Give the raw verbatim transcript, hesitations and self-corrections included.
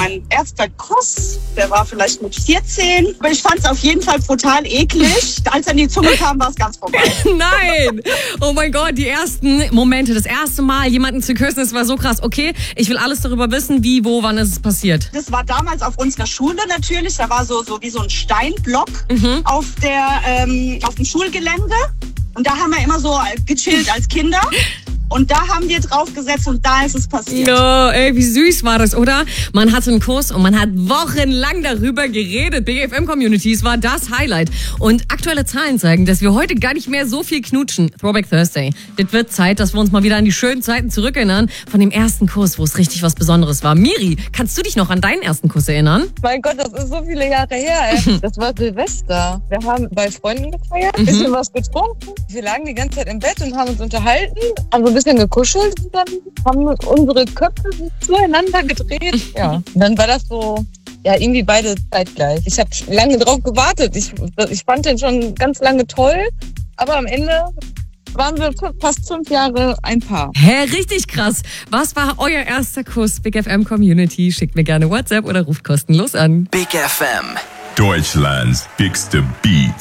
Mein erster Kuss, der war vielleicht mit vierzehn. Aber ich fand es auf jeden Fall brutal eklig. Als er in die Zunge kam, war es ganz vorbei. Nein! Oh mein Gott, die ersten Momente, das erste Mal jemanden zu küssen, das war so krass. Okay, ich will alles darüber wissen, wie, wo, wann ist es passiert. Das war damals auf unserer Schule natürlich. Da war so, so wie so ein Steinblock mhm. auf, der, ähm, auf dem Schulgelände. Und da haben wir immer so gechillt als Kinder. Und da haben wir drauf gesetzt und da ist es passiert. No, ey, wie süß war das, oder? Man hatte einen Kuss und man hat wochenlang darüber geredet. B G F M-Communities war das Highlight. Und aktuelle Zahlen zeigen, dass wir heute gar nicht mehr so viel knutschen. Throwback Thursday. Das wird Zeit, dass wir uns mal wieder an die schönen Zeiten zurückerinnern. Von dem ersten Kuss, wo es richtig was Besonderes war. Miri, kannst du dich noch an deinen ersten Kuss erinnern? Mein Gott, das ist so viele Jahre her, ey. Das war Silvester. Wir haben bei Freunden gefeiert, ein bisschen mhm. was getrunken. Wir lagen die ganze Zeit im Bett und haben uns unterhalten. Haben so ein bisschen gekuschelt und dann haben wir unsere Köpfe zueinander gedreht. Ja. Und dann war das so, ja, irgendwie beide zeitgleich. Ich habe lange drauf gewartet. Ich, ich fand den schon ganz lange toll, aber am Ende waren wir fast fünf Jahre ein Paar. Hä, richtig krass. Was war euer erster Kuss? Big F M Community. Schickt mir gerne WhatsApp oder ruft kostenlos an. Big F M. Deutschlands bigste Beats.